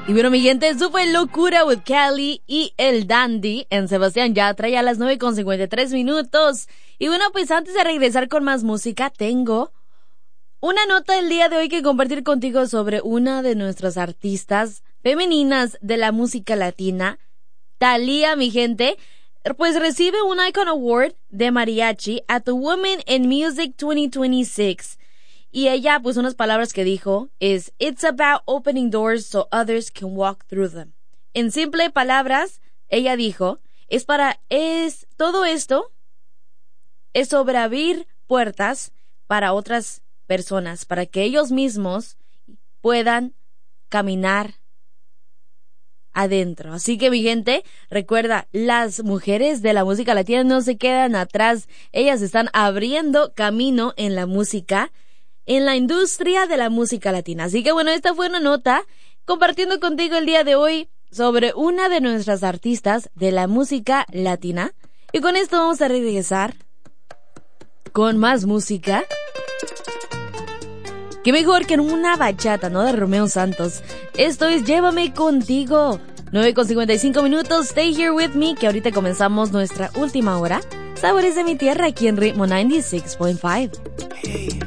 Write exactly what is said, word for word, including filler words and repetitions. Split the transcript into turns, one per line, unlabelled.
Y bueno, mi gente, eso fue Locura with Cali y el Dandy en Sebastián Yatra ya a las nueve con cincuenta y tres minutos. Y bueno, pues antes de regresar con más música, tengo una nota el día de hoy que compartir contigo sobre una de nuestras artistas femeninas de la música latina, Thalía, mi gente. Pues recibe un Icon Award de Mariachi at the Women in Music twenty twenty-six. Y ella, pues unas palabras que dijo es, "It's about opening doors so others can walk through them." En simple palabras, ella dijo, es para, es, todo esto es sobre abrir puertas para otras personas, para que ellos mismos puedan caminar adentro. Así que mi gente, recuerda, las mujeres de la música latina no se quedan atrás, ellas están abriendo camino en la música, en la industria de la música latina. Así que bueno, esta fue una nota compartiendo contigo el día de hoy sobre una de nuestras artistas de la música latina. Y con esto vamos a regresar con más música. Qué mejor que en una bachata, ¿no? De Romeo Santos. Esto es Llévame Contigo. nueve con cincuenta y cinco minutos. Stay here with me, que ahorita comenzamos nuestra última hora. Sabores de mi tierra aquí en Ritmo noventa y seis punto cinco.